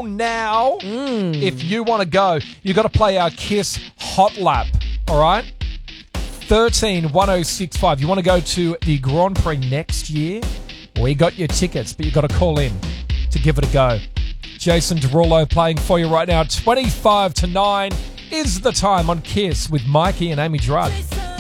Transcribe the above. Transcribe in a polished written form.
call now if you want to go. You got to play our Kiss Hot Lap, all right? 131065. You want to go to the Grand Prix next year? We got your tickets, but you got to call in to give it a go. Jason Derulo playing for you right now. 25 to 9 is the time on Kiss with Mikey and Amy Drudd.